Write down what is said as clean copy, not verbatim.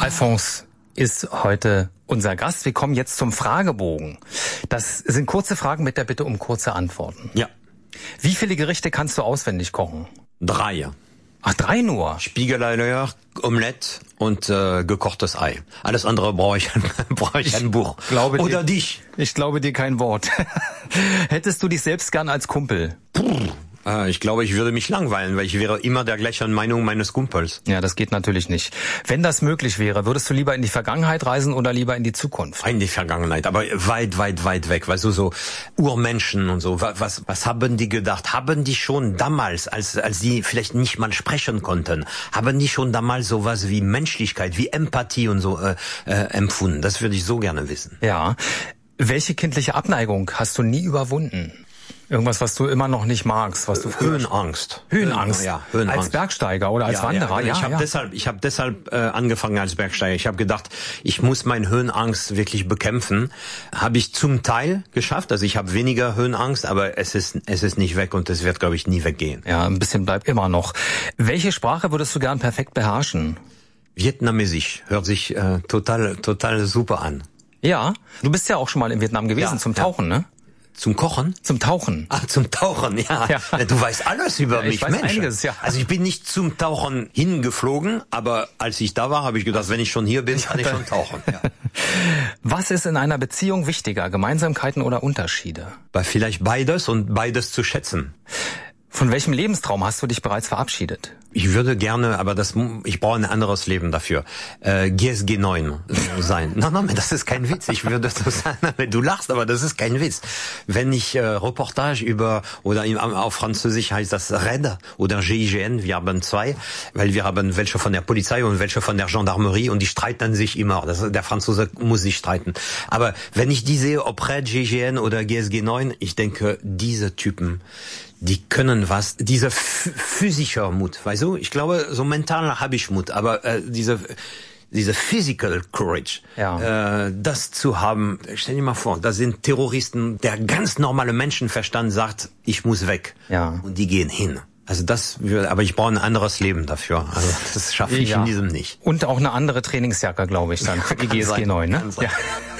Alphonse ist heute unser Gast. Wir kommen jetzt zum Fragebogen. Das sind kurze Fragen mit der Bitte um kurze Antworten. Ja. Wie viele Gerichte kannst du auswendig kochen? 3. Ach, 3 nur? Spiegelei, Omelette und gekochtes Ei. Alles andere brauche ich ein Buch. Oder dich. Ich glaube dir kein Wort. Hättest du dich selbst gern als Kumpel? Ich glaube, ich würde mich langweilen, weil ich wäre immer der gleichen Meinung meines Kumpels. Ja, das geht natürlich nicht. Wenn das möglich wäre, würdest du lieber in die Vergangenheit reisen oder lieber in die Zukunft? In die Vergangenheit, aber weit weg. Weißt du, so Urmenschen und so. Was haben die gedacht? Haben die schon damals, als die vielleicht nicht mal sprechen konnten, haben die schon damals sowas wie Menschlichkeit, wie Empathie und so empfunden? Das würde ich so gerne wissen. Ja. Welche kindliche Abneigung hast du nie überwunden? Irgendwas, was du immer noch nicht magst, was du Höhenangst. Höhenangst. Ja, Höhenangst. Als Bergsteiger oder als Wanderer. Ja, ich habe deshalb angefangen als Bergsteiger. Ich habe gedacht, ich muss meine Höhenangst wirklich bekämpfen. Habe ich zum Teil geschafft. Also ich habe weniger Höhenangst, aber es ist nicht weg und es wird, glaube ich, nie weggehen. Ja, ein bisschen bleibt immer noch. Welche Sprache würdest du gern perfekt beherrschen? Vietnamesisch. Hört sich total super an. Ja, du bist ja auch schon mal in Vietnam gewesen zum Tauchen, ne? Zum Kochen? Zum Tauchen. Ach, zum Tauchen, ja. Du weißt alles über mich, ich weiß Mensch. Einiges, ja. Also ich bin nicht zum Tauchen hingeflogen, aber als ich da war, habe ich gedacht, wenn ich schon hier bin, kann ich schon tauchen. Ja. Was ist in einer Beziehung wichtiger, Gemeinsamkeiten oder Unterschiede? Vielleicht beides und beides zu schätzen. Von welchem Lebenstraum hast du dich bereits verabschiedet? Ich würde gerne, aber ich brauche ein anderes Leben dafür. GSG 9 sein. Nein, das ist kein Witz. Ich würde das sagen, du lachst, aber das ist kein Witz. Wenn ich Reportage auf Französisch heißt das RAID oder GIGN, wir haben 2, weil wir haben welche von der Polizei und welche von der Gendarmerie und die streiten sich immer. Der Franzose muss sich streiten. Aber wenn ich die sehe, ob RAID, GIGN oder GSG 9, ich denke, diese Typen, die können was, dieser physischer Mut, weißt du? Ich glaube, so mental habe ich Mut, aber diese physical courage, das zu haben, stell dir mal vor, da sind Terroristen, der ganz normale Menschenverstand sagt, ich muss weg. Ja. Und die gehen hin. Also aber ich brauche ein anderes Leben dafür. Also das schaffe ich in diesem nicht. Und auch eine andere Trainingsjacke, glaube ich, dann für die GSG 9, ne? Kann sein. Ja.